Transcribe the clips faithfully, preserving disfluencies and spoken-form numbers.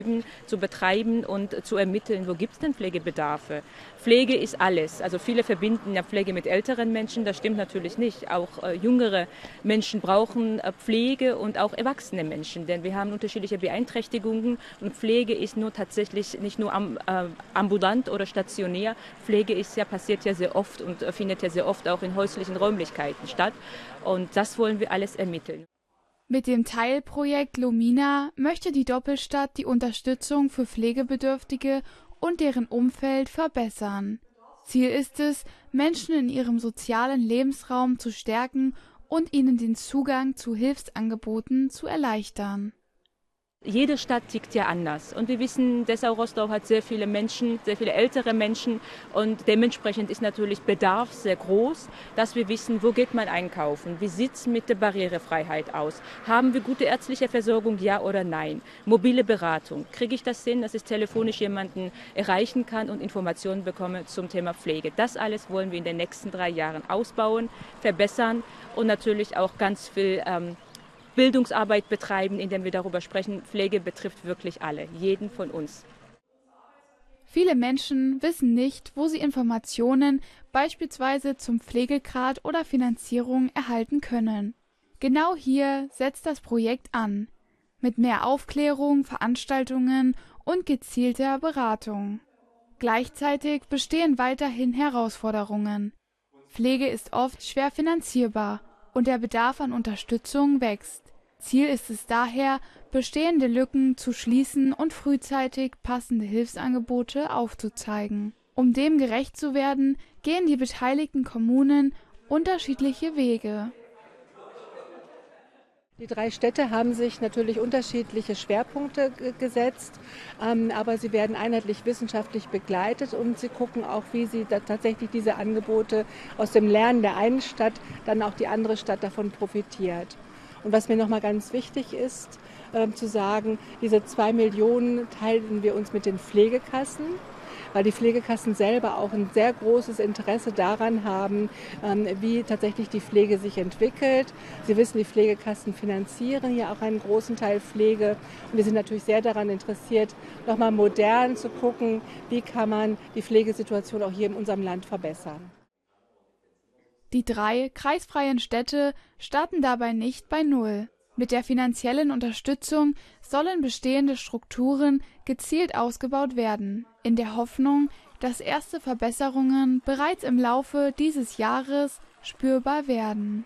zu betreiben und zu ermitteln, wo gibt es denn Pflegebedarfe. Pflege ist alles. Also viele verbinden ja Pflege mit älteren Menschen, das stimmt natürlich nicht. Auch äh, jüngere Menschen brauchen äh, Pflege und auch erwachsene Menschen, denn wir haben unterschiedliche Beeinträchtigungen und Pflege ist nur tatsächlich nicht nur am, äh, ambulant oder stationär. Pflege ist ja, passiert ja sehr oft und äh, findet ja sehr oft auch in häuslichen Räumlichkeiten statt und das wollen wir alles ermitteln. Mit dem Teilprojekt Lumina möchte die Doppelstadt die Unterstützung für Pflegebedürftige und deren Umfeld verbessern. Ziel ist es, Menschen in ihrem sozialen Lebensraum zu stärken und ihnen den Zugang zu Hilfsangeboten zu erleichtern. Jede Stadt tickt ja anders und wir wissen, Dessau-Roßlau hat sehr viele Menschen, sehr viele ältere Menschen und dementsprechend ist natürlich Bedarf sehr groß, dass wir wissen, wo geht man einkaufen, wie sieht es mit der Barrierefreiheit aus, haben wir gute ärztliche Versorgung, ja oder nein, mobile Beratung, kriege ich das hin, dass ich telefonisch jemanden erreichen kann und Informationen bekomme zum Thema Pflege. Das alles wollen wir in den nächsten drei Jahren ausbauen, verbessern und natürlich auch ganz viel ähm, Bildungsarbeit betreiben, indem wir darüber sprechen, Pflege betrifft wirklich alle, jeden von uns. Viele Menschen wissen nicht, wo sie Informationen beispielsweise zum Pflegegrad oder Finanzierung erhalten können. Genau hier setzt das Projekt an, mit mehr Aufklärung, Veranstaltungen und gezielter Beratung. Gleichzeitig bestehen weiterhin Herausforderungen. Pflege ist oft schwer finanzierbar und der Bedarf an Unterstützung wächst. Ziel ist es daher, bestehende Lücken zu schließen und frühzeitig passende Hilfsangebote aufzuzeigen. Um dem gerecht zu werden, gehen die beteiligten Kommunen unterschiedliche Wege. Die drei Städte haben sich natürlich unterschiedliche Schwerpunkte gesetzt, ähm, aber sie werden einheitlich wissenschaftlich begleitet und sie gucken auch, wie sie da tatsächlich diese Angebote aus dem Lernen der einen Stadt dann auch die andere Stadt davon profitiert. Und was mir nochmal ganz wichtig ist, äh, zu sagen, diese zwei Millionen teilen wir uns mit den Pflegekassen, weil die Pflegekassen selber auch ein sehr großes Interesse daran haben, wie tatsächlich die Pflege sich entwickelt. Sie wissen, die Pflegekassen finanzieren ja auch einen großen Teil Pflege. Und wir sind natürlich sehr daran interessiert, nochmal modern zu gucken, wie kann man die Pflegesituation auch hier in unserem Land verbessern. Die drei kreisfreien Städte starten dabei nicht bei Null. Mit der finanziellen Unterstützung sollen bestehende Strukturen gezielt ausgebaut werden, in der Hoffnung, dass erste Verbesserungen bereits im Laufe dieses Jahres spürbar werden.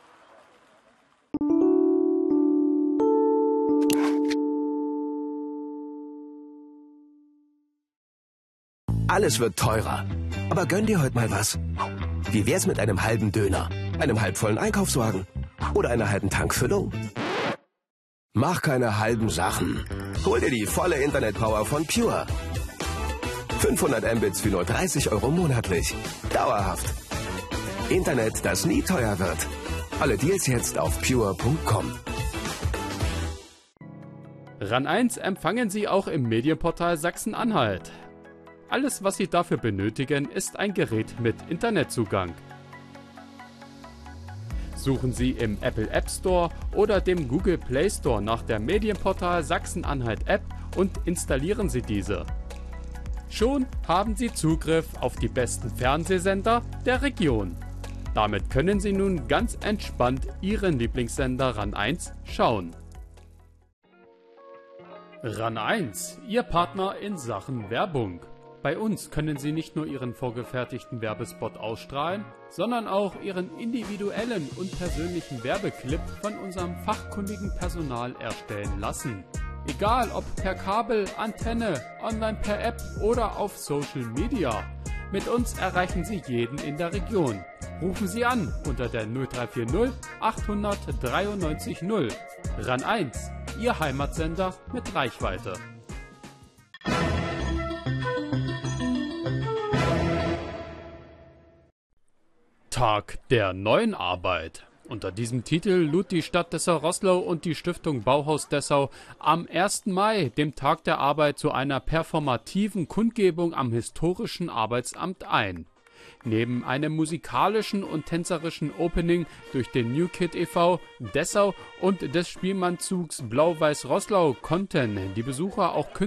Alles wird teurer. Aber gönn dir heute mal was. Wie wär's mit einem halben Döner, einem halbvollen Einkaufswagen oder einer halben Tankfüllung? Mach keine halben Sachen. Hol dir die volle Internetpower von Pure. fünfhundert Mbits für nur dreißig Euro monatlich. Dauerhaft. Internet, das nie teuer wird. Alle Deals jetzt auf pure punkt com. RAN eins empfangen Sie auch im Medienportal Sachsen-Anhalt. Alles, was Sie dafür benötigen, ist ein Gerät mit Internetzugang. Suchen Sie im Apple App Store oder dem Google Play Store nach der Medienportal Sachsen-Anhalt App und installieren Sie diese. Schon haben Sie Zugriff auf die besten Fernsehsender der Region. Damit können Sie nun ganz entspannt Ihren Lieblingssender RAN eins schauen. RAN eins, Ihr Partner in Sachen Werbung. Bei uns können Sie nicht nur Ihren vorgefertigten Werbespot ausstrahlen, sondern auch Ihren individuellen und persönlichen Werbeclip von unserem fachkundigen Personal erstellen lassen. Egal ob per Kabel, Antenne, online per App oder auf Social Media. Mit uns erreichen Sie jeden in der Region. Rufen Sie an unter der null drei vier null achthundert dreiundneunzig null. RAN eins, Ihr Heimatsender mit Reichweite. Tag der neuen Arbeit. Unter diesem Titel lud die Stadt Dessau-Roßlau und die Stiftung Bauhaus Dessau am ersten Mai, dem Tag der Arbeit, zu einer performativen Kundgebung am historischen Arbeitsamt ein. Neben einem musikalischen und tänzerischen Opening durch den New Kid e V Dessau und des Spielmannzugs Blau-Weiß Roßlau konnten die Besucher auch